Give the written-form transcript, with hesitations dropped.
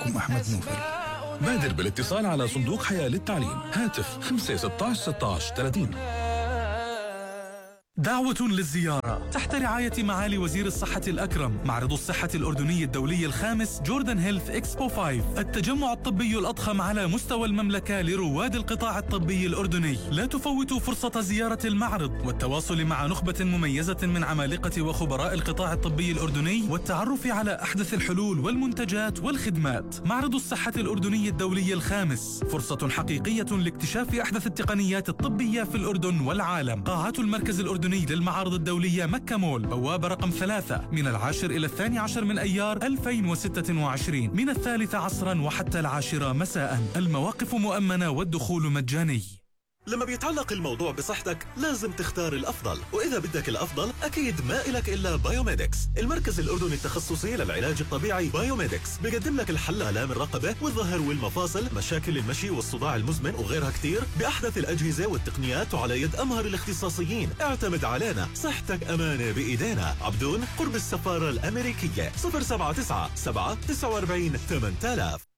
اسمهم أحمد نوفل. بادر بالاتصال على صندوق حياة للتعليم، هاتف 5 16 16 30. دعوة للزيارة تحت رعاية معالي وزير الصحة الأكرم. معرض الصحة الأردني الدولي الخامس جوردن هيلث إكسبو 5، التجمع الطبي الأضخم على مستوى المملكة لرواد القطاع الطبي الأردني. لا تفوتوا فرصة زيارة المعرض والتواصل مع نخبة مميزة من عمالقة وخبراء القطاع الطبي الأردني والتعرف على أحدث الحلول والمنتجات والخدمات. معرض الصحة الأردني الدولي الخامس فرصة حقيقية لاكتشاف أحدث التقنيات الطبية في الأردن والعالم. قاعات المركز الأردني للمعارض الدولية مكة مول، بوابة رقم 3، من 10 إلى 12 من أيار 2026، من 3 عصرا وحتى 10 مساء. المواقف مؤمنة والدخول مجاني. لما بيتعلق الموضوع بصحتك لازم تختار الأفضل، وإذا بدك الأفضل أكيد ما إلك إلا بايوميدكس، المركز الأردني التخصصي للعلاج الطبيعي. بايوميدكس بيقدم لك الحل آلام الرقبة والظهر والمفاصل، مشاكل المشي والصداع المزمن وغيرها كتير، بأحدث الأجهزة والتقنيات وعلى يد أمهر الاختصاصيين. اعتمد علينا، صحتك أمانة بإيدينا. عبدون قرب السفارة الأمريكية. 079 7 49 8000.